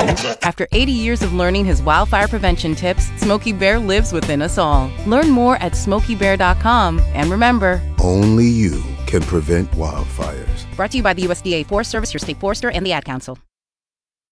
After 80 years of learning his wildfire prevention tips, Smokey Bear lives within us all. Learn more at SmokeyBear.com. And remember, only you can prevent wildfires. Brought to you by the USDA Forest Service, your state forester, and the Ad Council.